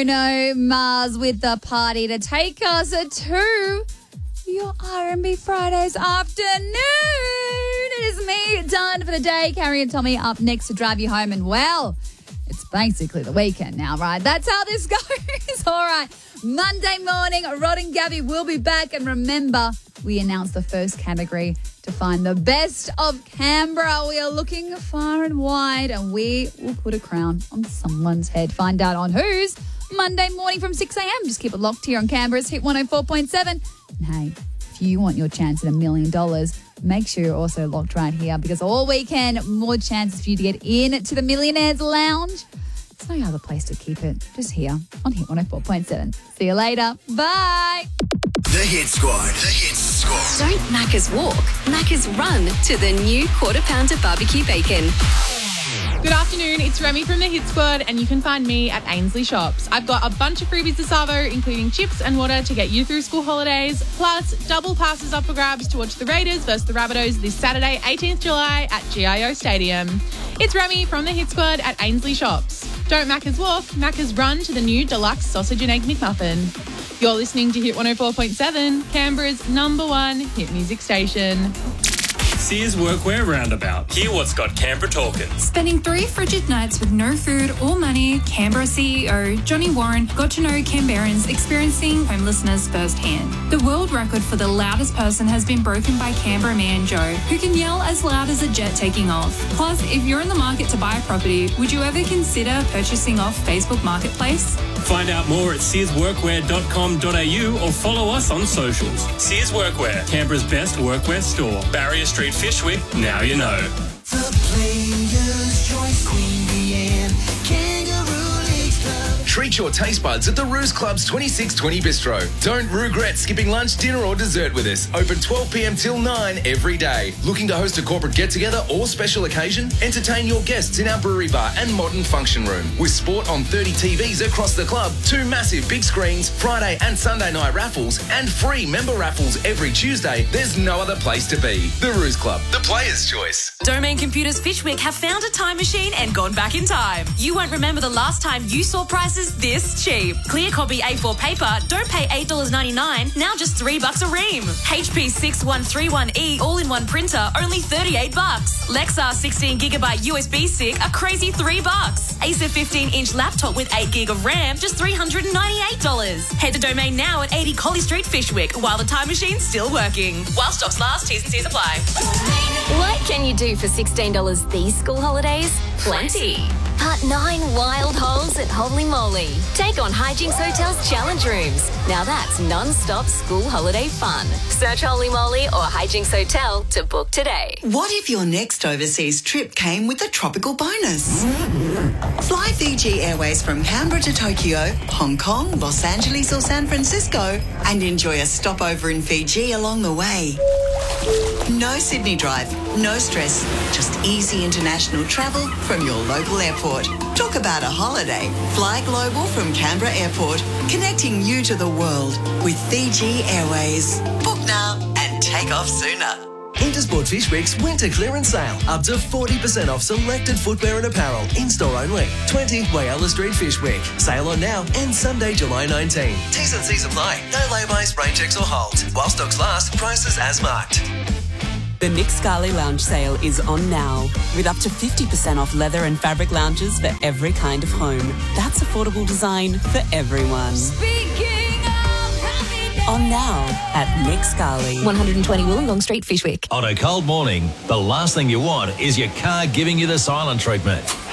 Bruno Mars with the party to take us to your R&B Fridays afternoon. It is me, done for the day. Carrie and Tommy up next to drive you home. And, well, it's basically the weekend now, right? That's how this goes. All right. Monday morning, Rod and Gabby will be back. And remember, we announced the first category to find the best of Canberra. We are looking far and wide, and we will put a crown on someone's head. Find out on whose Monday morning from 6 a.m. Just keep it locked here on Canberra's Hit 104.7. And hey, if you want your chance at $1 million, make sure you're also locked right here, because all weekend, more chances for you to get in to the Millionaires Lounge. There's no other place to keep it. Just here on Hit 104.7. See you later. Bye. The Hit Squad. The Hit Squad. Don't Macca's walk, Macca's run to the new Quarter Pounder barbecue bacon. Good afternoon, it's Remy from the Hit Squad, and you can find me at Ainsley Shops. I've got a bunch of freebies to Savo, including chips and water to get you through school holidays, plus double passes up for grabs to watch the Raiders versus the Rabbitohs this Saturday, 18th July at GIO Stadium. It's Remy from the Hit Squad at Ainsley Shops. Don't Macca's walk, Macca's run to the new deluxe sausage and egg McMuffin. You're listening to Hit 104.7, Canberra's #1 hit music station. Sears Workwear Roundabout. Hear what's got Canberra talking. Spending 3 frigid nights with no food or money, Canberra CEO Johnny Warren got to know Canberrans experiencing homelessness firsthand. The world record for the loudest person has been broken by Canberra man Joe, who can yell as loud as a jet taking off. Plus, if you're in the market to buy a property, would you ever consider purchasing off Facebook Marketplace? Find out more at searsworkwear.com.au or follow us on socials. Sears Workwear, Canberra's best workwear store. Barrier Street, Fishwick, now you know. The Players' Choice, Queen Bee and Kangaroo Leagues Club. Treat your taste buds at the Ruse Club's 2620 Bistro. Don't regret skipping lunch, dinner or dessert with us. Open 12 p.m. till 9 every day. Looking to host a corporate get-together or special occasion? Entertain your guests in our brewery bar and modern function room. With sport on 30 TVs across the club, 2 massive big screens, Friday and Sunday night raffles, and free member raffles every Tuesday, there's no other place to be. The Ruse Club, the Players' Choice. Domain Computers Fishwick have found a time machine and gone back in time. You won't remember the last time you saw prices this cheap. Clear copy A4 paper, don't pay $8.99, now just $3 a ream. HP 6131E all-in-one printer, only $38. Lexar 16GB USB stick, a crazy $3. Acer 15-inch laptop with 8GB of RAM, just $398. Head to Domain now at 80 Collie Street, Fishwick, while the time machine's still working. While stocks last, T's and C's apply. What can you do for $16 these school holidays? Plenty. Part 9 Wild Holes at Holy Moly. Take on Hijinks Hotel's challenge rooms. Now that's non-stop school holiday fun. Search Holy Moly or Hijinks Hotel to book today. What if your next overseas trip came with a tropical bonus? Fly Fiji Airways from Canberra to Tokyo, Hong Kong, Los Angeles or San Francisco and enjoy a stopover in Fiji along the way. No Sydney drive, no stress, just easy international travel from your local airport. Talk about a holiday. Fly global from Canberra Airport, connecting you to the world with Fiji Airways. Book now and take off sooner. Intersport Fishwick's winter clearance sale. Up to 40% off selected footwear and apparel. In-store only. 20 Whyalla Street, Fishwick. Sale on now and Sunday, July 19. T's and C's apply. No laybys, rain checks or holds. While stocks last, prices as marked. The Nick Scarley Lounge sale is on now, with up to 50% off leather and fabric lounges for every kind of home. That's affordable design for everyone. On now at Nick Scarley. 120 Wollongong Street, Fishwick. On a cold morning, the last thing you want is your car giving you the silent treatment.